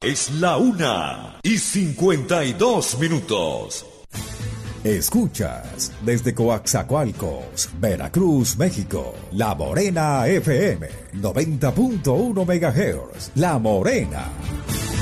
Es la 1:52. Escuchas desde Coaxacualcos, Veracruz, México, La Morena FM, 90.1 MHz. La Morena.